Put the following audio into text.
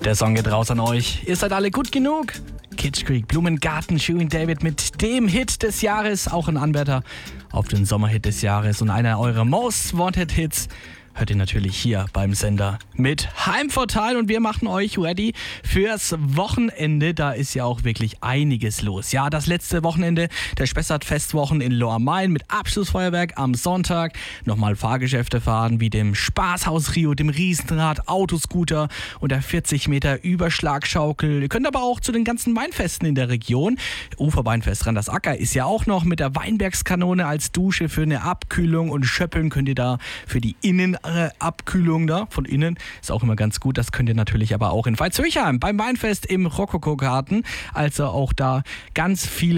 Der Song geht raus an euch. Ihr seid alle gut genug? Kitsch Creek, Blumengarten, Shirin David mit dem Hit des Jahres. Auch ein Anwärter auf den Sommerhit des Jahres und einer eurer Most Wanted Hits. Hört ihr natürlich hier beim Sender mit Heimvorteil und wir machen euch ready fürs Wochenende. Da ist ja auch wirklich einiges los. Ja, das letzte Wochenende der Spessart-Festwochen in Lohr Main mit Abschlussfeuerwerk am Sonntag. Nochmal Fahrgeschäfte fahren wie dem Spaßhaus Rio, dem Riesenrad, Autoscooter und der 40 Meter Überschlagschaukel. Ihr könnt aber auch zu den ganzen Weinfesten in der Region. Uferweinfest Randersacker ist ja auch noch mit der Weinbergskanone als Dusche für eine Abkühlung und schöppeln könnt ihr da für die Abkühlung da von innen. Ist auch immer ganz gut. Das könnt ihr natürlich aber auch in Veitshöchheim beim Weinfest im Rokoko-Garten. Also auch da ganz viele